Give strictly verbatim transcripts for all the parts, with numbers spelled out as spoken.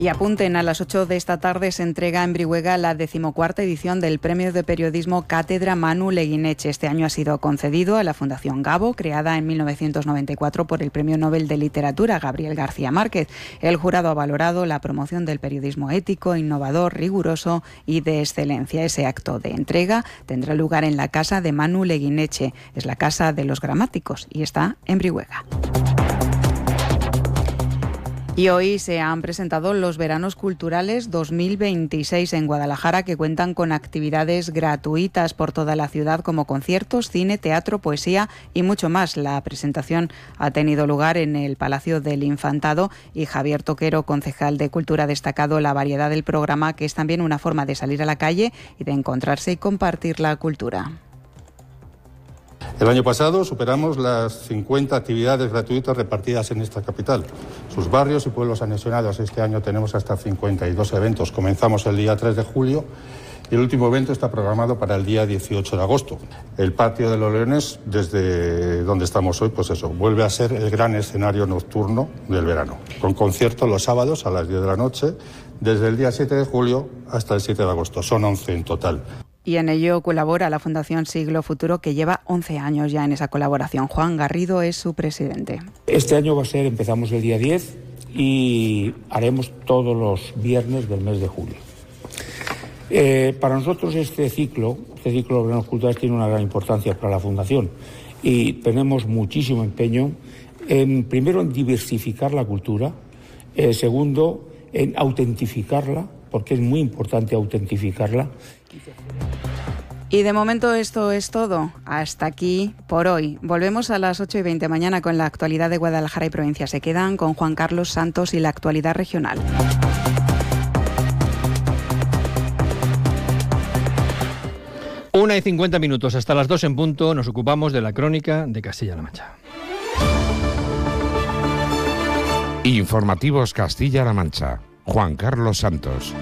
Y apunten, a las ocho de esta tarde se entrega en Brihuega la decimocuarta edición del Premio de Periodismo Cátedra Manu Leguineche. Este año ha sido concedido a la Fundación Gabo, creada en mil novecientos noventa y cuatro por el Premio Nobel de Literatura Gabriel García Márquez. El jurado ha valorado la promoción del periodismo ético, innovador, riguroso y de excelencia. Ese acto de entrega tendrá lugar en la casa de Manu Leguineche. Es la Casa de los Gramáticos y está en Brihuega. Y hoy se han presentado los Veranos Culturales dos mil veintiséis en Guadalajara, que cuentan con actividades gratuitas por toda la ciudad, como conciertos, cine, teatro, poesía y mucho más. La presentación ha tenido lugar en el Palacio del Infantado y Javier Toquero, concejal de Cultura, ha destacado la variedad del programa, que es también una forma de salir a la calle y de encontrarse y compartir la cultura. El año pasado superamos las cincuenta actividades gratuitas repartidas en esta capital. Sus barrios y pueblos anexionados. Este año tenemos hasta cincuenta y dos eventos. Comenzamos el día tres de julio y el último evento está programado para el día dieciocho de agosto. El Patio de los Leones, desde donde estamos hoy, pues eso, vuelve a ser el gran escenario nocturno del verano, con conciertos los sábados a las diez de la noche, desde el día siete de julio hasta el siete de agosto. Son once en total. Y en ello colabora la Fundación Siglo Futuro, que lleva once años ya en esa colaboración. Juan Garrido es su presidente. Este año va a ser, empezamos el día diez y haremos todos los viernes del mes de julio. Eh, para nosotros este ciclo, este ciclo de Veranos Culturales tiene una gran importancia para la Fundación y tenemos muchísimo empeño en, primero, en diversificar la cultura, eh, segundo, en autentificarla, porque es muy importante autentificarla. Y de momento esto es todo. Hasta aquí por hoy. Volvemos a las ocho y veinte mañana con la actualidad de Guadalajara y provincia. Se quedan con Juan Carlos Santos y la actualidad regional. Una y cincuenta minutos, hasta las dos en punto, nos ocupamos de la crónica de Castilla-La Mancha. Informativos Castilla-La Mancha. Juan Carlos Santos.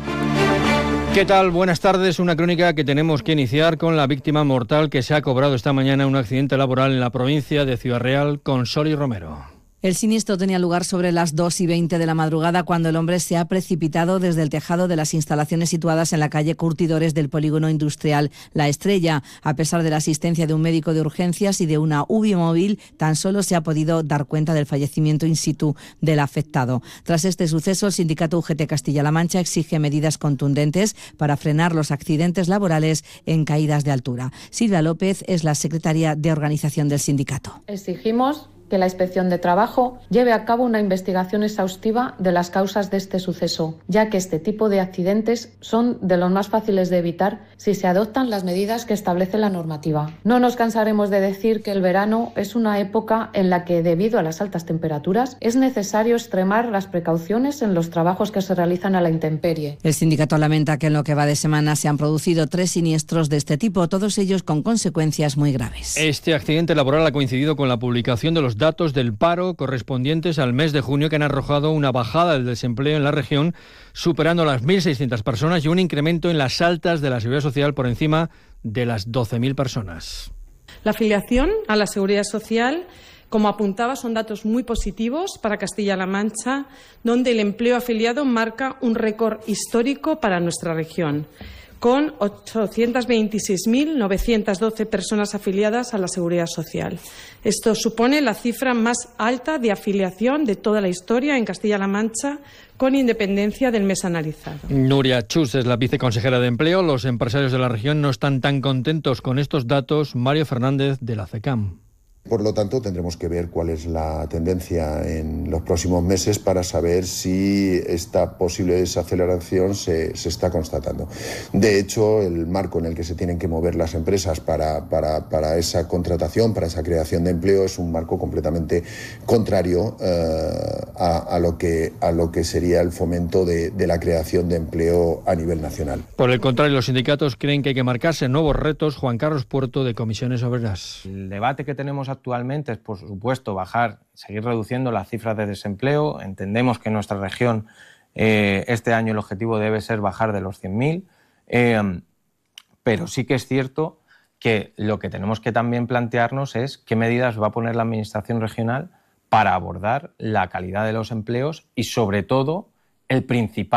¿Qué tal? Buenas tardes. Una crónica que tenemos que iniciar con la víctima mortal que se ha cobrado esta mañana en un accidente laboral en la provincia de Ciudad Real con Soli Romero. El siniestro tenía lugar sobre las dos y veinte de la madrugada, cuando el hombre se ha precipitado desde el tejado de las instalaciones situadas en la calle Curtidores del polígono industrial La Estrella. A pesar de la asistencia de un médico de urgencias y de una U B I móvil, tan solo se ha podido dar cuenta del fallecimiento in situ del afectado. Tras este suceso, el sindicato U G T Castilla-La Mancha exige medidas contundentes para frenar los accidentes laborales en caídas de altura. Silvia López es la secretaria de organización del sindicato. Exigimos que la Inspección de Trabajo lleve a cabo una investigación exhaustiva de las causas de este suceso, ya que este tipo de accidentes son de los más fáciles de evitar si se adoptan las medidas que establece la normativa. No nos cansaremos de decir que el verano es una época en la que, debido a las altas temperaturas, es necesario extremar las precauciones en los trabajos que se realizan a la intemperie. El sindicato lamenta que en lo que va de semana se han producido tres siniestros de este tipo, todos ellos con consecuencias muy graves. Este accidente laboral ha coincidido con la publicación de los datos del paro correspondientes al mes de junio, que han arrojado una bajada del desempleo en la región, superando las mil seiscientas personas, y un incremento en las altas de la Seguridad Social por encima de las doce mil personas. La afiliación a la Seguridad Social, como apuntaba, son datos muy positivos para Castilla-La Mancha, donde el empleo afiliado marca un récord histórico para nuestra región, con ochocientas veintiséis mil novecientas doce personas afiliadas a la Seguridad Social. Esto supone la cifra más alta de afiliación de toda la historia en Castilla-La Mancha, con independencia del mes analizado. Nuria Chus es la viceconsejera de Empleo. Los empresarios de la región no están tan contentos con estos datos. Mario Fernández, de la CECAM. Por lo tanto, tendremos que ver cuál es la tendencia en los próximos meses para saber si esta posible desaceleración se, se está constatando. De hecho, el marco en el que se tienen que mover las empresas para, para, para esa contratación, para esa creación de empleo, es un marco completamente contrario eh, a, a, lo que, a lo que sería el fomento de, de la creación de empleo a nivel nacional. Por el contrario, los sindicatos creen que hay que marcarse nuevos retos. Juan Carlos Puerto, de Comisiones Obreras. El debate que tenemos actualmente es, por supuesto, bajar, seguir reduciendo las cifras de desempleo. Entendemos que en nuestra región eh, este año el objetivo debe ser bajar de los cien mil, eh, pero sí que es cierto que lo que tenemos que también plantearnos es qué medidas va a poner la Administración regional para abordar la calidad de los empleos y, sobre todo, el principal